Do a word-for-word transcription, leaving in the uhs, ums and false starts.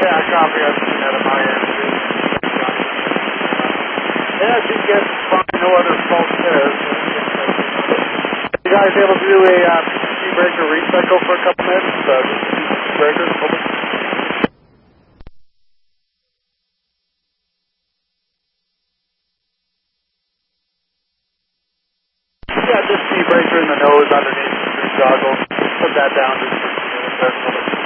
Yeah, copy. I've seen that on my end, too. Yeah, if you get find no other fault there. You guys able to do a uh, P C breaker recycle for a couple minutes? Uh, just breakers, over. Yeah, just the breaker in the nose underneath the goggles. Put that down just for a minute.